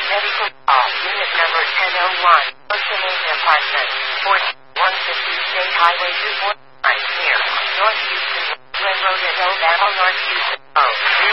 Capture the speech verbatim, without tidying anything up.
Medical call. Unit number ten oh one. Oceania Apartment. one fifty State Highway two forty-nine near North Houston. Glen Road at Old Battle, North Houston. Oh.